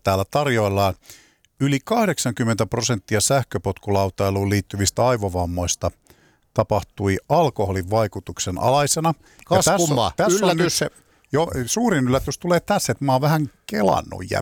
täällä tarjoillaan. Yli 80% sähköpotkulautailuun liittyvistä aivovammoista tapahtui alkoholin vaikutuksen alaisena. Kas kummaa, tässä on yllätys. nyt se, suurin yllätys tulee tässä, että mä oon vähän kelannut ja